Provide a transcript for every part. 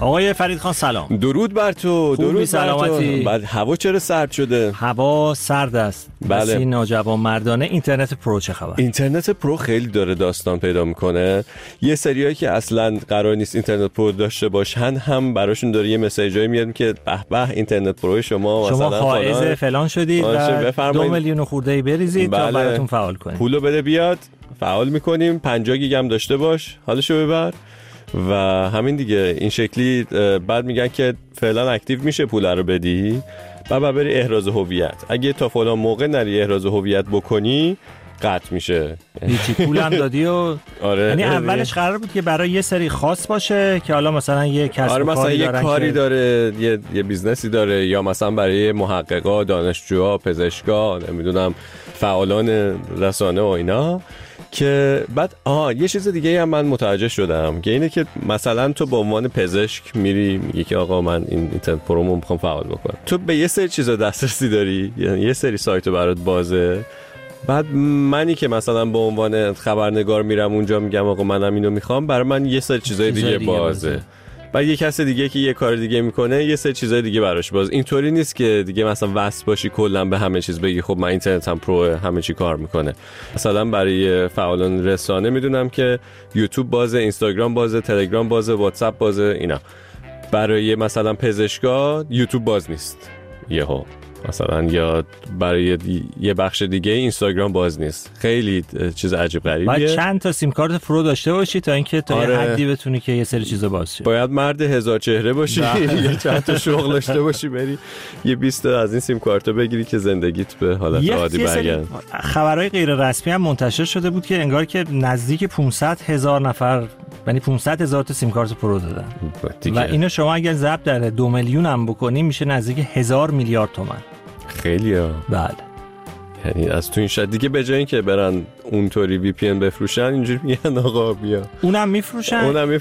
آقای فرید خان سلام. درود بر تو. درود سلامتی. بعد هوا چرا سرد شده؟ هوا سرد است. بله. این ناجوان مردانه. اینترنت پرو چه خبر؟ اینترنت پرو خیلی داره داستان پیدا میکنه. یه سریایی که اصلا قرار نیست اینترنت پرو داشته باشن هم براشون داره یه مسیجایی میاد که به به اینترنت پرو شما مثلا فائز فلان شدید و 2 میلیون خورده بریزید تا براتون فعال کنیم. پولو بده بیاد فعال میکنیم. 50 گیگ هم داشته باش حالشو ببر و همین دیگه. این شکلی بعد میگن که فعلا اکتیو میشه پول رو بدی بعد بری احراز هویت. اگه تا فلان موقع نری احراز هویت بکنی قطع میشه. هیچی پولم دادی و آره. یعنی اولش قرار بود که برای یه سری خاص باشه که حالا مثلا یه کسب و کاری یه کاری داره یه بیزنسی داره یا مثلا برای محققا، دانشجوها، پزشکا، نمیدونم فعالان رسانه و اینا. که بعد یه چیز دیگه هم من متوجه شدم که اینه که مثلا تو به عنوان پزشک میری میگی که آقا من این اینترنت پرومو میخوام فعال بکنم. تو به یه سری چیزا دسترسی داری، یعنی یه سری سایت برات بازه. بعد منی که مثلا به عنوان خبرنگار میرم اونجا میگم آقا منم اینو میخوام، برای من یه سری چیزای دیگه بازه. بعد یه کس دیگه که یه کار دیگه میکنه یه سری چیزای دیگه براش باز. اینطوری نیست که دیگه مثلا وصل باشی کلا به همه چیز بگی خب من اینترنتم پرو همه چی کار میکنه. مثلا برای فعالان رسانه میدونم که یوتیوب بازه، اینستاگرام بازه، تلگرام بازه، واتساپ بازه اینا. برای مثلا پزشکا یوتیوب باز نیست یهو مثلا، یا برای یه بخش دیگه اینستاگرام باز نیست. خیلی چیز عجیب غریبیه. باید چند تا سیم کارت پرو داشته باشی تا اینکه تا یه حدی بتونی که یه سری چیزا باز شه. باید مرد 1000 چهره باشی، یه چند تا شغل داشته باشی، بری یه 20 تا از این سیم کارتا بگیری که زندگیت به حالت عادی برگرده. خبرهای غیر رسمی هم منتشر شده بود که انگار که نزدیک 500,000 نفر، یعنی 500,000 تا سیم کارت پرو دادن و اینو شما اگر ضرب در 2 میلیون هم بکنی میشه نزدیک 1000 میلیارد تومان. خیلیه. بله. یعنی از تو این شد دیگه به جای اینکه برن اونطوری وی پی ان بفروشن اینجوری میگن آقا بیا اونم میفروشن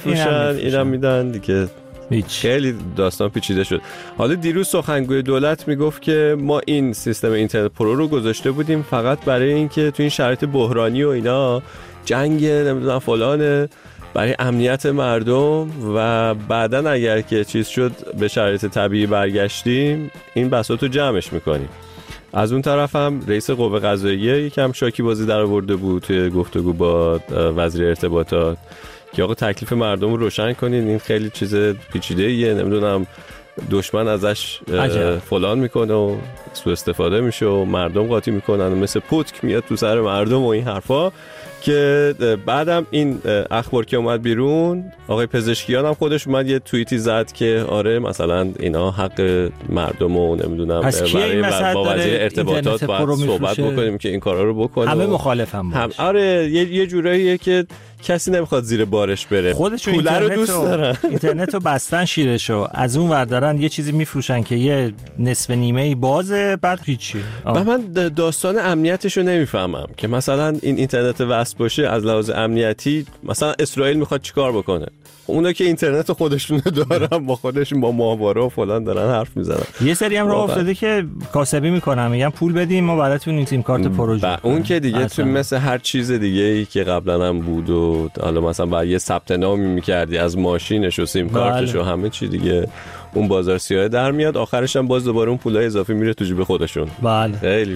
اینم میدن دیگه. خیلی داستان پیچیده شد. حالا دیروز سخنگوی دولت میگفت که ما این سیستم اینترنت پرو رو گذاشته بودیم فقط برای اینکه تو این شرایط بحرانی و اینا جنگ نمیدونم فلانه برای امنیت مردم و بعدن اگر که چیز شد به شرایط طبیعی برگشتیم این بساطو جمعش میکنیم. از اون طرف هم رئیس قوه قضاییه یکم شاکی بازی در آورده بود توی گفتگو با وزیر ارتباطات که آقا تکلیف مردم رو روشن کنین، این خیلی چیز پیچیده‌ایه، نمیدونم دشمن ازش فلان میکنه و سوء استفاده میشه و مردم قاطی میکنن و مثل پتک میاد تو سر مردم و این حرفا. که بعدم این اخبار که اومد بیرون آقای پزشکیان هم خودش اومد یه توییتی زد که آره مثلا اینا حق مردم و نمیدونم برای با وزیر ارتباطات باید صحبت بکنیم که این کارا رو بکنه. همه مخالفم باش. آره یه جوراییه که کسی نمیخواد زیر بارش بره. خودشون پول رو دوست دارن. اینترنتو بستن شیرشو، از اون ور دارن یه چیزی میفروشن که یه نصف نیمه‌ای بازه بعد هیچی. من داستان امنیتشو نمیفهمم که مثلا این اینترنت وصل باشه از لحاظ امنیتی مثلا اسرائیل میخواد چیکار بکنه؟ اونا که اینترنت خودشونو دارن با خودشون با ماهواره و فلان دارن حرف میزنن. یه سری هم راه افتاده که کاسبی میکنن میگن پول بدیم ما براتون این سیم کارت پروژه. اون که دیگه تو مثل هر چیز دیگه ای که قبلا هم بود و حالا مثلا بعد یه ثبت نامی میکردی از ماشینش و سیم کارتش و همه چی دیگه اون بازار سیاه در میاد، آخرش هم باز دوباره اون پولای اضافی میره تو جیب خودشون. بله خیلی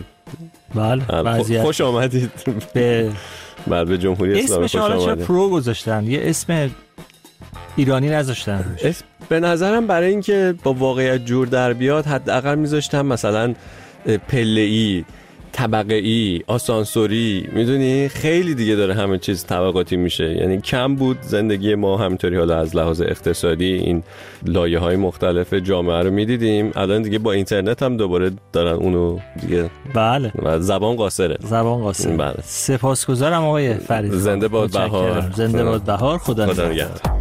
بله. خوش آمدید به جمهوری اسلامی. خوش آمدید. اسمش پرو گذاشتن، یه اسم ایرانی نذاشتن. به نظرم برای اینکه با واقعیت جور در بیاد حداقل میذاشتن مثلا پله‌ای، طبقه‌ای، آسانسوری، میدونی خیلی دیگه داره همه چیز طبقاتی میشه. یعنی کم بود زندگی ما همینطوری حالا از لحاظ اقتصادی این لایه‌های مختلف جامعه رو میدیدیم. الان دیگه با اینترنت هم دوباره دارن اونو دیگه. بله. زبان قاصره. بله. سپاسگزارم آقای فرید. زنده باد بهار. زنده باد بهار. خدا نگهدار.